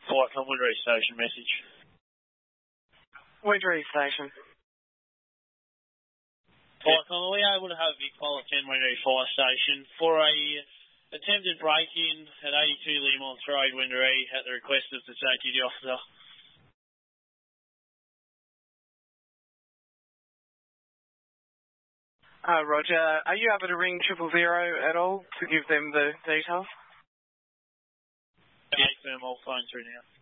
report from Woodbury Station message. Woodbury Station. Python, are we able to have Vic Pole attend Woodbury Fire Station for a attempted break-in at 82 Learmonth Road, Woodbury, at the request of the safety duty officer? Roger. Are you able to ring 000 at all to give them the details? Yes, ma'am. I'll phone through now.